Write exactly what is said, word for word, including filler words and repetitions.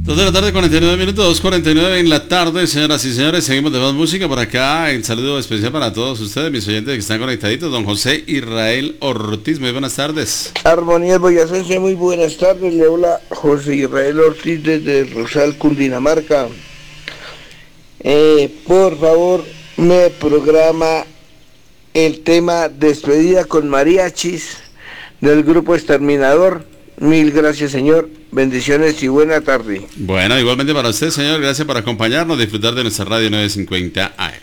dos de la tarde, cuarenta y nueve minutos, dos cuarenta y nueve en la tarde, señoras y señores. Seguimos de más música por acá. El saludo especial para todos ustedes, mis oyentes que están conectaditos. Don José Israel Ortiz, muy buenas tardes. Armonía Boyacense, muy buenas tardes. Le habla José Israel Ortiz desde Rosal, Cundinamarca. Eh, por favor, me programa el tema Despedida con Mariachis del grupo Exterminador. Mil gracias, señor. Bendiciones y buena tarde. Bueno, igualmente para usted, señor. Gracias por acompañarnos, disfrutar de nuestra radio novecientos cincuenta A M.